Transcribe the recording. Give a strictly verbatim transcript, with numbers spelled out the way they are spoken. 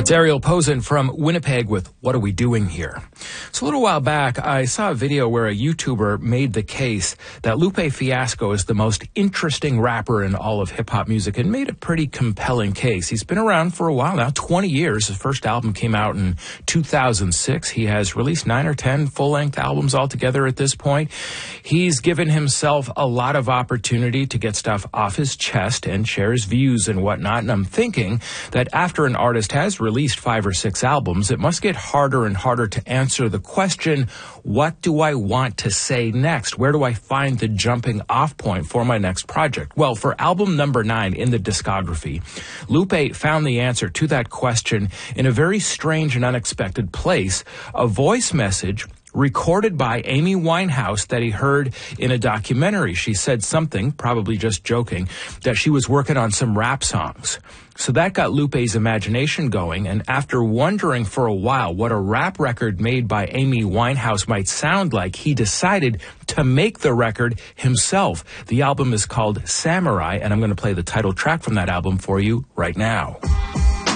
That's Ariel Posen from Winnipeg with What Are We Doing Here? So a little while back, I saw a video where a YouTuber made the case that Lupe Fiasco is the most interesting rapper in all of hip-hop music and made a pretty compelling case. He's been around for a while now, twenty years. His first album came out in two thousand six. He has released nine or ten full-length albums altogether at this point. He's given himself a lot of opportunity to get stuff off his chest and share his views and whatnot. And I'm thinking that after an artist has released five or six albums, it must get harder and harder to answer the question, what do I want to say next? Where do I find the jumping off point for my next project? Well, for album number nine in the discography, Lupe found the answer to that question in a very strange and unexpected place, a voice message recorded by Amy Winehouse that he heard in a documentary. She said something, probably just joking, that she was working on some rap songs. So that got Lupe's imagination going, and after wondering for a while what a rap record made by Amy Winehouse might sound like, he decided to make the record himself. The album is called Samurai, and I'm going to play the title track from that album for you right now.